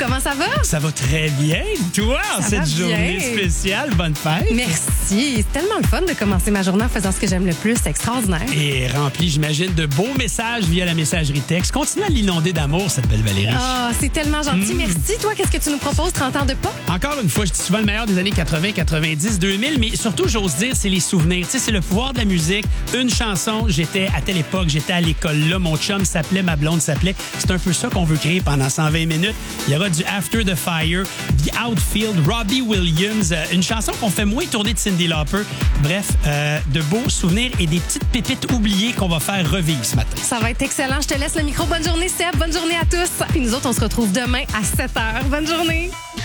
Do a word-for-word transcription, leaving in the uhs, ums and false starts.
comment ça va? Ça va très bien. Toi, en Ça cette va journée bien. spéciale, bonne fête. Merci. C'est tellement le fun de commencer ma journée en faisant ce que j'aime le plus. C'est extraordinaire. Et rempli, j'imagine, de beaux messages via la messagerie texte. Continue à l'inonder d'amour, cette belle Valérie. Ah, c'est tellement gentil. Mm. Merci. Toi, qu'est-ce que tu nous proposes? trente ans de pop? Encore une fois, je dis souvent le meilleur des années quatre-vingts, quatre-vingt-dix, deux mille, mais surtout, j'ose dire, c'est les souvenirs. Tu sais, c'est le pouvoir de la musique. Une chanson, j'étais à telle époque, j'étais à l'école là, mon chum s'appelait, ma blonde s'appelait. C'est un peu ça qu'on veut créer pendant cent vingt minutes. Il y aura du After the Fire, The Outfield, Robbie Williams, euh, une chanson qu'on fait moins tourner de Cyndi Lauper. Bref, euh, de beaux souvenirs et des petites pépites oubliées qu'on va faire revivre ce matin. Ça va être excellent. Je te laisse le micro. Bonne journée, Seb. Bonne journée à tous. Puis nous autres, on se retrouve demain à sept heures. Bonne journée.